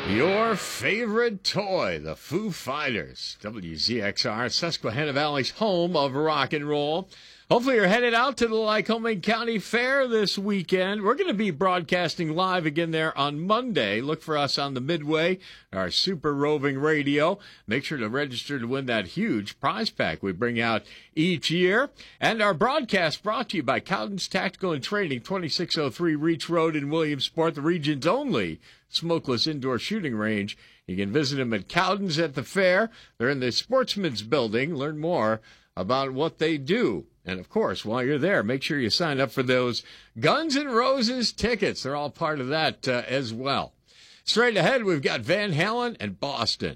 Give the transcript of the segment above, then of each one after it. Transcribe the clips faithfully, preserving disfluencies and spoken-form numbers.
Your favorite toy, the Foo Fighters. W Z X R, Susquehanna Valley's home of rock and roll. Hopefully you're headed out to the Lycoming County Fair this weekend. We're going to be broadcasting live again there on Monday. Look for us on the Midway, our super roving radio. Make sure to register to win that huge prize pack we bring out each year. And our broadcast brought to you by Cowden's Tactical and Training, twenty-six oh three Reach Road in Williamsport, the region's only smokeless indoor shooting range. You can visit them at Cowden's at the fair. They're in the Sportsman's Building. Learn more about what they do. And, of course, while you're there, make sure you sign up for those Guns N' Roses tickets. They're all part of that uh, as well. Straight ahead, we've got Van Halen and Boston.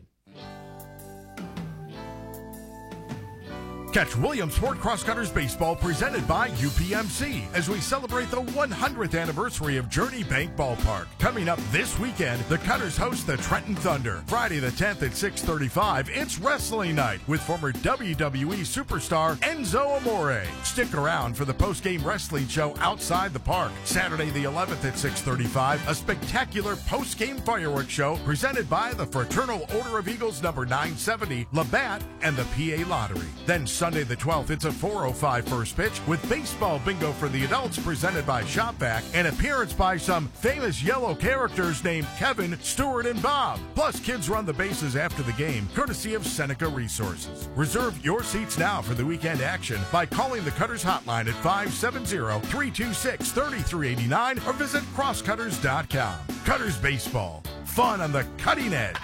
Catch Williamsport Cross Cutters Baseball presented by U P M C as we celebrate the one hundredth anniversary of Journey Bank Ballpark. Coming up this weekend, the Cutters host the Trenton Thunder. Friday the tenth at six thirty-five, it's wrestling night with former W W E superstar Enzo Amore. Stick around for the post-game wrestling show outside the park. Saturday the eleventh at six thirty-five, a spectacular post-game fireworks show presented by the Fraternal Order of Eagles number nine seventy, Labatt, and the P A Lottery. Then Sunday the twelfth, it's a four oh five first pitch with baseball bingo for the adults presented by Shopvac, and appearance by some famous yellow characters named Kevin, Stuart, and Bob. Plus, kids run the bases after the game, courtesy of Seneca Resources. Reserve your seats now for the weekend action by calling the Cutters hotline at five seven zero, three two six, three three eight nine or visit cross cutters dot com. Cutters Baseball. Fun on the cutting edge.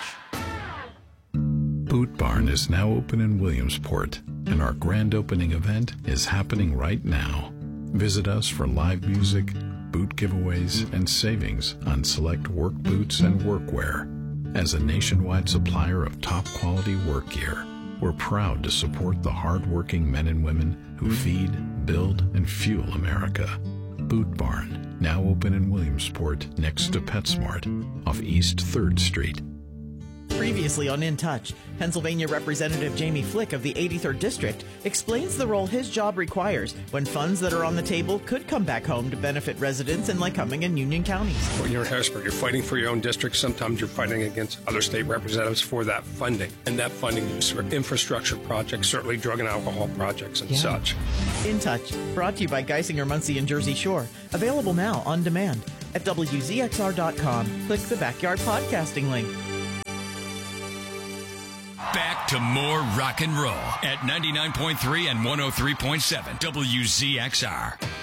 Boot Barn is now open in Williamsport, and our grand opening event is happening right now. Visit us for live music, boot giveaways, and savings on select work boots and workwear. As a nationwide supplier of top-quality work gear, we're proud to support the hard-working men and women who feed, build, and fuel America. Boot Barn, now open in Williamsport next to PetSmart off East third Street. Previously on In Touch, Pennsylvania Representative Jamie Flick of the eighty-third District explains the role his job requires when funds that are on the table could come back home to benefit residents in Lycoming and Union counties. When you're in Harrisburg, you're fighting for your own district. Sometimes you're fighting against other state representatives for that funding. And that funding is for infrastructure projects, certainly drug and alcohol projects and yeah. such. In Touch, brought to you by Geisinger, Muncie, and Jersey Shore. Available now on demand at W Z X R dot com. Click the Backyard Podcasting link. Back to more rock and roll at ninety-nine point three and one oh three point seven W Z X R.